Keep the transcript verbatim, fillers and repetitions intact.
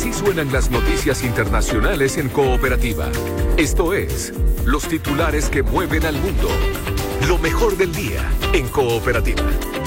Así suenan las noticias internacionales en Cooperativa. Esto es, los titulares que mueven al mundo. Lo mejor del día en Cooperativa.